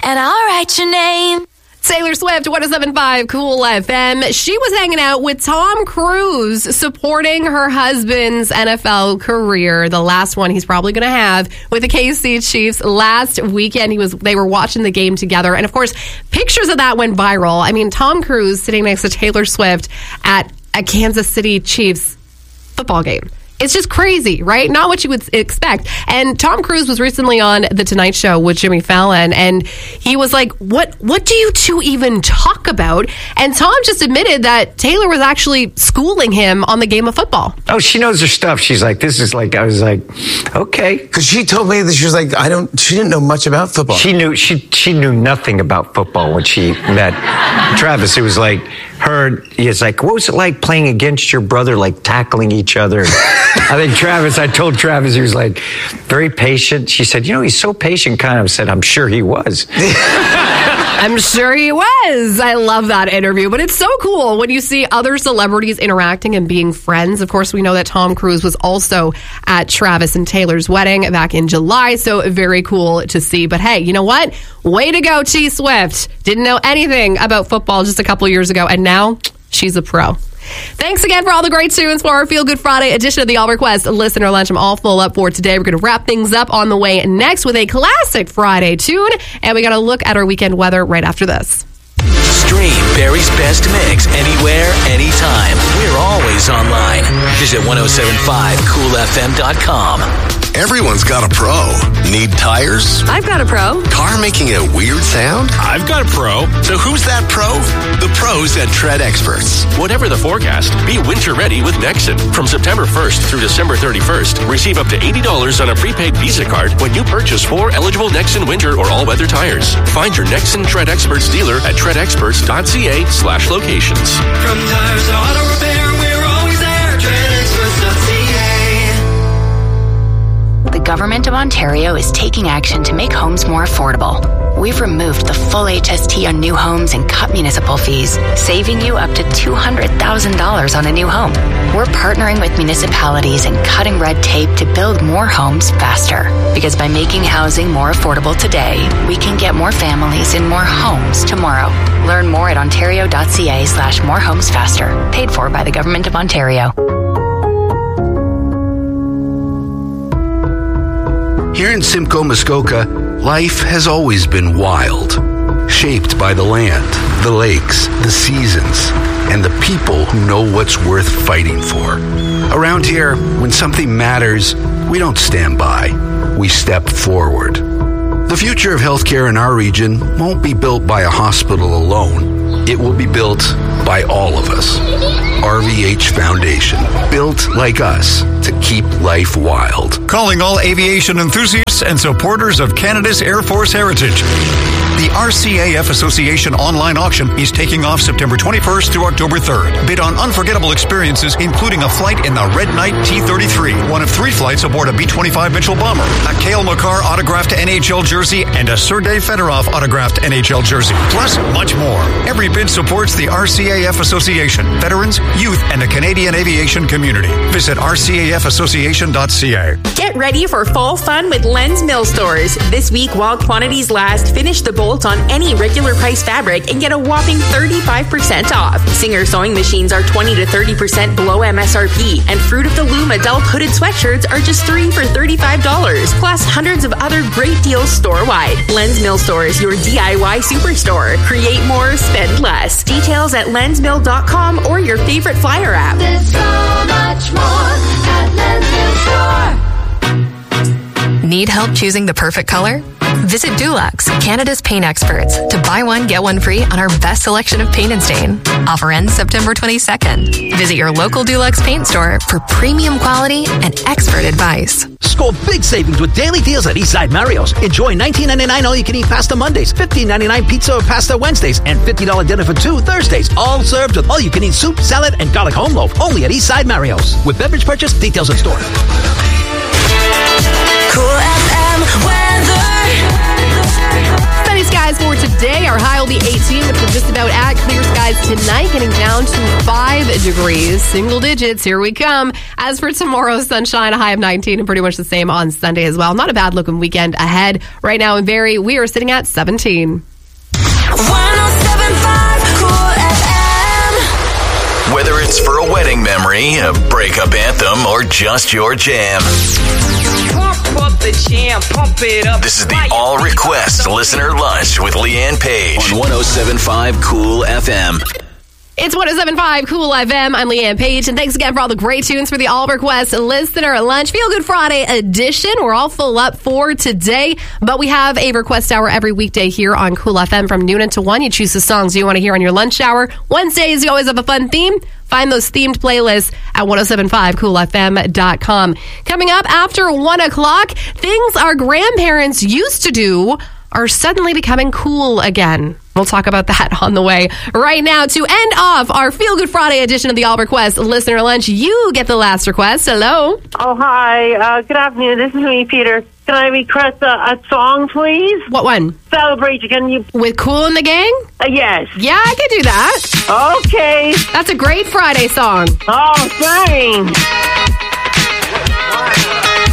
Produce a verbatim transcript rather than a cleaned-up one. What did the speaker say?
and I'll write your name. Taylor Swift, one oh seven point five Cool F M. She was hanging out with Tom Cruise, supporting her husband's N F L career, the last one he's probably going to have with the K C Chiefs. Last weekend, he was they were watching the game together. And, of course, pictures of that went viral. I mean, Tom Cruise sitting next to Taylor Swift at a Kansas City Chiefs football game. It's just crazy, right? Not what you would expect. And Tom Cruise was recently on The Tonight Show with Jimmy Fallon, and he was like, what What do you two even talk about? And Tom just admitted that Taylor was actually schooling him on the game of football. Oh, she knows her stuff. She's like, this is like, I was like, okay. Because she told me that she was like, I don't, she didn't know much about football. She knew, she, she knew nothing about football when she met Travis. It was like, her, it's like, what was it like playing against your brother, like tackling each other? I think Travis, I told Travis, he was like very patient. She said, you know, he's so patient, kind of said, I'm sure he was. I'm sure he was. I love that interview. But it's so cool when you see other celebrities interacting and being friends. Of course, we know that Tom Cruise was also at Travis and Taylor's wedding back in July. So very cool to see. But hey, you know what? Way to go, T Swift. Didn't know anything about football just a couple years ago. And now she's a pro. Thanks again for all the great tunes for our Feel Good Friday edition of the All Request Listener Lunch. I'm all full up for today. We're going to wrap things up on the way next with a classic Friday tune. And we got to look at our weekend weather right after this. Stream Barry's Best Mix anywhere, anytime. We're always online. Visit ten seventy-five cool f m dot com. Everyone's got a pro. Need tires? I've got a pro. Car making a weird sound? I've got a pro. So who's that pro? The pros at Tread Experts. Whatever the forecast, be winter ready with Nexen. From September first through December thirty-first, receive up to eighty dollars on a prepaid Visa card when you purchase four eligible Nexen winter or all-weather tires. Find your Nexen Tread Experts dealer at tread experts dot c a slash locations. From tires to auto repair, we're always there. tread experts dot c a. The Government of Ontario is taking action to make homes more affordable. We've removed the full H S T on new homes and cut municipal fees, saving you up to two hundred thousand dollars on a new home. We're partnering with municipalities and cutting red tape to build more homes faster. Because by making housing more affordable today, we can get more families in more homes tomorrow. Learn more at ontario dot c a slash more homes faster. Paid for by the Government of Ontario. Here in Simcoe, Muskoka, life has always been wild, shaped by the land, the lakes, the seasons, and the people who know what's worth fighting for. Around here, when something matters, we don't stand by, we step forward. The future of healthcare in our region won't be built by a hospital alone. It will be built by all of us. R V H Foundation, built like us to keep life wild. Calling all aviation enthusiasts and supporters of Canada's Air Force heritage. The R C A F Association online auction is taking off September twenty-first through October third. Bid on unforgettable experiences, including a flight in the Red Knight T thirty-three, one of three flights aboard a B twenty-five Mitchell bomber, a Cale Makar autographed N H L jersey, and a Sergei Fedorov autographed N H L jersey, plus much more. Every bid supports the R C A F Association, veterans, youth, and the Canadian aviation community. Visit r c a f association dot c a. Get ready for fall fun with Len's Mill Stores. This week, while quantities last, finish the bolt on any regular price fabric and get a whopping thirty-five percent off. Singer sewing machines are twenty to thirty percent below M S R P, and Fruit of the Loom adult hooded sweatshirts are just three for thirty-five dollars, plus hundreds of other great deals store-wide. Len's Mill Stores, your D I Y superstore. Create more, spend less. Details at lens mill dot com or your favorite flyer app. There's so much more at Len's Mill Store. Need help choosing the perfect color? Visit Dulux, Canada's paint experts, to buy one, get one free on our best selection of paint and stain. Offer ends September twenty-second. Visit your local Dulux paint store for premium quality and expert advice. Score big savings with daily deals at Eastside Mario's. Enjoy nineteen ninety-nine all-you-can-eat pasta Mondays, fifteen ninety-nine pizza or pasta Wednesdays, and fifty dollars dinner for two Thursdays. All served with all-you-can-eat soup, salad, and garlic home loaf. Only at Eastside Mario's. With beverage purchase, details in store. Cool F M weather. Sunny skies for today. Our high will be eighteen, which is just about at clear skies highs tonight getting down to five degrees, single digits. Here we come. As for tomorrow, sunshine, a high of nineteen, and pretty much the same on Sunday as well. Not a bad looking weekend ahead. Right now in Barrie, we are sitting at seventeen. one oh seven point five Cool F M. Whether it's for a wedding memory, a breakup anthem, or just your jam. Pump up the jam, pump it up. This is the All Request Listener Lunch with Leanne Page on one oh seven point five Cool F M. It's one oh seven point five Cool F M. I'm Leanne Page, and thanks again for all the great tunes for the All Request Listener Lunch Feel Good Friday edition. We're all full up for today, but we have a request hour every weekday here on Cool F M from noon until one. You choose the songs you want to hear on your lunch hour. Wednesdays, you always have a fun theme. Find those themed playlists at ten seventy-five cool f m dot com. Coming up after one o'clock, things our grandparents used to do are suddenly becoming cool again. We'll talk about that on the way. Right now, to end off our Feel Good Friday edition of the All Request Listener Lunch, you get the last request. Hello. Oh, hi. Uh, good afternoon. This is me, Peter. Can I request a, a song, please? What one? Celebrate. Can you... With Kool and the Gang? Uh, yes. Yeah, I could do that. Okay. That's a great Friday song. Oh, thanks.